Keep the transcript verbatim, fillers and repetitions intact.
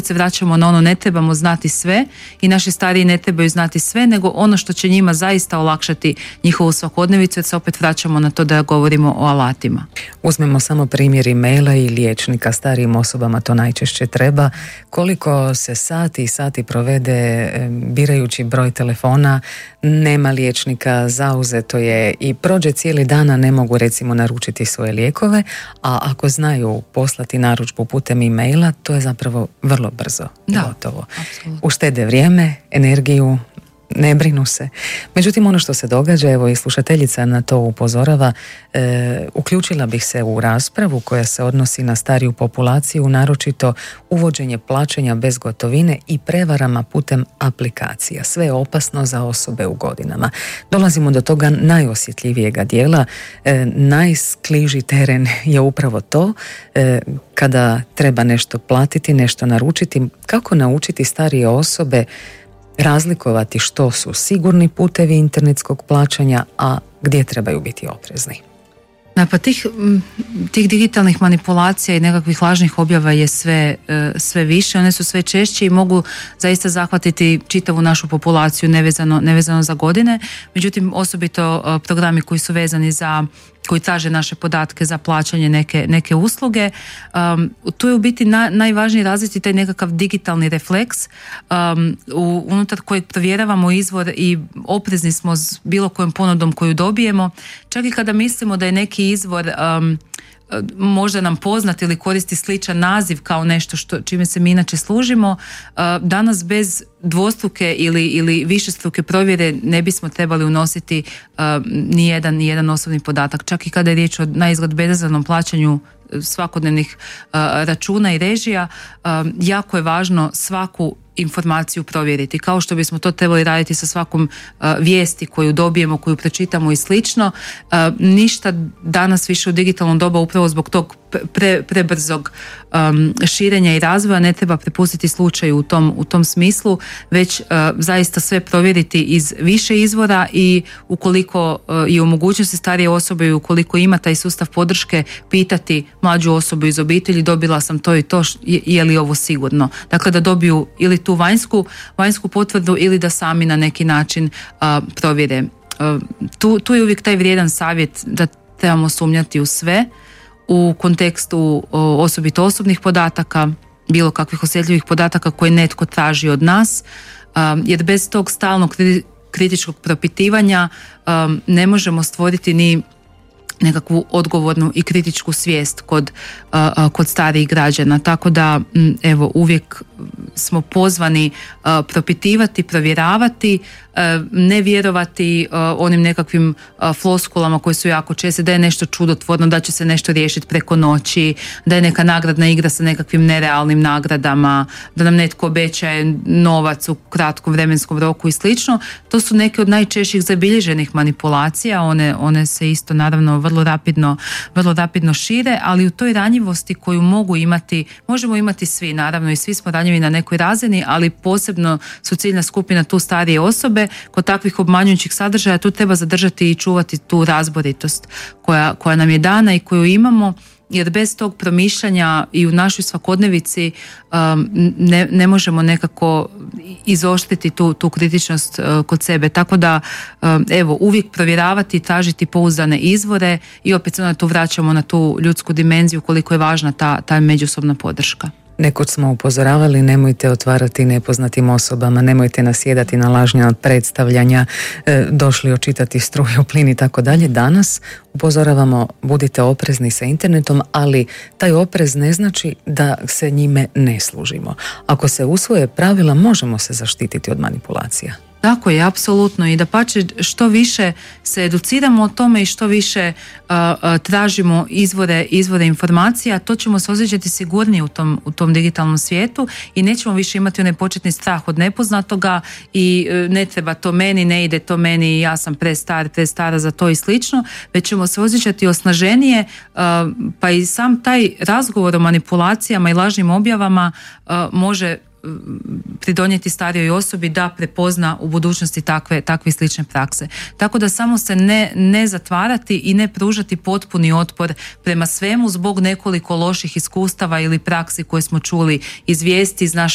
se vraćamo na ono, ne trebamo znati sve i naši stariji ne trebaju znati sve, nego ono što će njima zaista olakšati njihovu svakodnevicu, jer se opet vraćamo na to da govorimo o alatima. Uzmemo samo primjer e-maila i liječnika, starijim osobama to najčešće treba. Koliko se sati i sati provede birajući broj telefona, nema liječnika, zauzeto je i prođe cijeli dan, a ne mogu recimo naručiti svoje lijekove, a ako znaju poslati narudžbu putem e-maila, to je zapravo vrlo brzo i da, gotovo. Apsolutno. Uštede vrijeme, energiju, ne brinu se. Međutim, ono što se događa, evo i slušateljica na to upozorava, e, uključila bih se u raspravu koja se odnosi na stariju populaciju, naročito uvođenje plaćanja bez gotovine i prevarama putem aplikacija. Sve je opasno za osobe u godinama. Dolazimo do toga najosjetljivijega dijela. E, najskliži teren je upravo to, e, kada treba nešto platiti, nešto naručiti. Kako naučiti starije osobe razlikovati što su sigurni putevi internetskog plaćanja, a gdje trebaju biti oprezni? Da, pa tih, tih digitalnih manipulacija i nekakvih lažnih objava je sve, sve više, one su sve češće i mogu zaista zahvatiti čitavu našu populaciju nevezano, nevezano za godine. Međutim, osobito programi koji su vezani za koji traže naše podatke za plaćanje neke, neke usluge. Um, tu je u biti na, najvažniji razviti taj nekakav digitalni refleks um, u, unutar kojeg provjeravamo izvor i oprezni smo s bilo kojom ponudom koju dobijemo. Čak i kada mislimo da je neki izvor um, možda nam poznat ili koristi sličan naziv kao nešto što, čime se mi inače služimo, danas bez dvostruke ili, ili višestruke provjere ne bismo trebali unositi uh, ni jedan, ni jedan osobni podatak. Čak i kada je riječ o naizgled bezazlenom plaćanju svakodnevnih uh, računa i režija, uh, jako je važno svaku informaciju provjeriti, kao što bismo to trebali raditi sa svakom uh, vijesti koju dobijemo, koju pročitamo i slično. Uh, ništa danas više u digitalnom doba upravo zbog tog pre, prebrzog um, širenja i razvoja ne treba prepustiti slučaju u tom, u tom smislu, već uh, zaista sve provjeriti iz više izvora i ukoliko uh, je u mogućnosti starije osobe i ukoliko ima taj sustav podrške, pitati mlađu osobu iz obitelji, dobila sam to i to, je, je li ovo sigurno? Dakle, da dobiju ili tu vanjsku, vanjsku potvrdu ili da sami na neki način uh, provjere. Uh, tu, tu je uvijek taj vrijedan savjet da trebamo sumnjati u sve u kontekstu uh, osobito osobnih podataka, bilo kakvih osjetljivih podataka koje netko traži od nas, uh, jer bez tog stalnog kritičkog propitivanja um, ne možemo stvoriti ni nekakvu odgovornu i kritičku svijest kod, uh, kod starijih građana. Tako da, evo, uvijek smo pozvani uh, propitivati, provjeravati, uh, ne vjerovati uh, onim nekakvim uh, floskulama koje su jako česte, da je nešto čudotvorno, da će se nešto riješiti preko noći, da je neka nagradna igra sa nekakvim nerealnim nagradama, da nam netko obećaje novac u kratkom vremenskom roku i slično. To su neke od najčešćih zabilježenih manipulacija, one, one se isto naravno vrlo rapidno, vrlo rapidno šire, ali u toj ranjivosti koju mogu imati, možemo imati svi, naravno, i svi smo ranjivi na nekoj razini, ali posebno su ciljna skupina tu starije osobe. Kod takvih obmanjujućih sadržaja tu treba zadržati i čuvati tu razboritost koja, koja nam je dana i koju imamo, jer bez tog promišljanja i u našoj svakodnevici um, ne, ne možemo nekako izoštriti tu, tu kritičnost uh, kod sebe. Tako da, um, evo, uvijek provjeravati i tražiti pouzdane izvore i opet se onda tu vraćamo na tu ljudsku dimenziju koliko je važna ta, ta međusobna podrška. Nekud smo upozoravali, nemojte otvarati nepoznatim osobama, nemojte nasjedati na lažna predstavljanja, e, došli očitati struju, plin i tako dalje. Danas upozoravamo, budite oprezni sa internetom, ali taj oprez ne znači da se njime ne služimo. Ako se usvoje pravila, možemo se zaštititi od manipulacija. Tako je, apsolutno, i dapače što više se educiramo o tome i što više uh, uh, tražimo izvore, izvore informacija, to ćemo se osjećati sigurnije u tom, u tom digitalnom svijetu i nećemo više imati onaj početni strah od nepoznatoga i uh, ne treba to meni, ne ide to meni, ja sam prestar, prestara za to i slično, već ćemo se osjećati osnaženije, uh, pa i sam taj razgovor o manipulacijama i lažnim objavama uh, može pridonijeti starijoj osobi da prepozna u budućnosti takve, takve slične prakse. Tako da samo se ne, ne zatvarati i ne pružati potpuni otpor prema svemu zbog nekoliko loših iskustava ili praksi koje smo čuli iz vijesti, iz naše